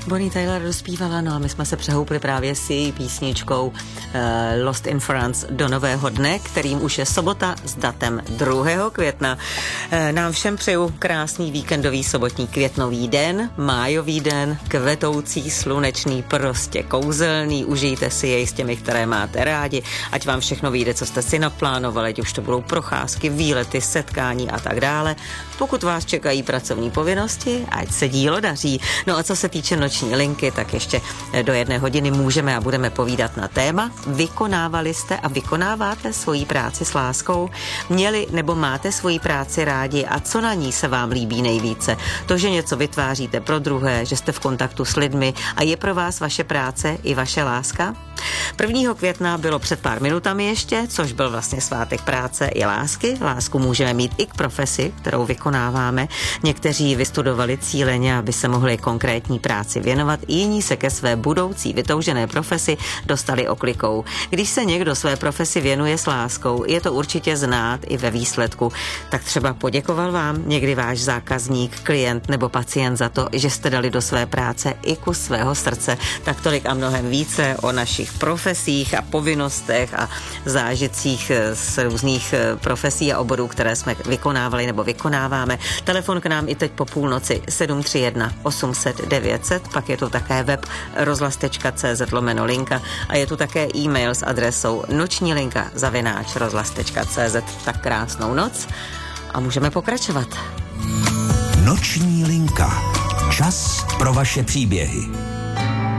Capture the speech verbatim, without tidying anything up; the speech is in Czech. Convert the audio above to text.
Bonnie Tyler dospívala, no a my jsme se přehoupli právě s její písničkou uh, Lost in France do nového dne, kterým už je sobota s datem druhého května. Uh, nám všem přeju krásný víkendový sobotní květnový den, májový den, kvetoucí, slunečný, prostě kouzelný, užijte si jej s těmi, které máte rádi, ať vám všechno vyjde, co jste si naplánovali, ať už to budou procházky, výlety, setkání a tak dále. Pokud vás čekají pracovní povinnosti, ať se dílo daří. No a co se týče noční linky, tak ještě do jedné hodiny můžeme a budeme povídat na téma. Vykonávali jste a vykonáváte svoji práci s láskou? Měli nebo máte svoji práci rádi a co na ní se vám líbí nejvíce? To, že něco vytváříte pro druhé, že jste v kontaktu s lidmi a je pro vás vaše práce i vaše láska? prvního května bylo před pár minutami ještě, což byl vlastně svátek práce i lásky. Lásku můžeme mít i k profesi, kterou vykonáváme. Někteří vystudovali cíleně, aby se mohli konkrétní práci věnovat, jiní se ke své budoucí vytoužené profesi dostali oklikou. Když se někdo své profesi věnuje s láskou, je to určitě znát i ve výsledku. Tak třeba poděkoval vám někdy váš zákazník, klient nebo pacient za to, že jste dali do své práce i kus svého srdce. Tak tolik a mnohem více o našich profesích a povinnostech a zážitcích z různých profesí a oborů, které jsme vykonávali nebo vykonáváme. Telefon k nám i teď po půlnoci sedm tři jedna osm set devět set, pak je tu také web rozhlas tečka cé zet lomeno linka a je tu také e-mail s adresou noční linka zavináč rozhlas tečka cé zet. Tak krásnou noc a můžeme pokračovat. Noční linka. Čas pro vaše příběhy.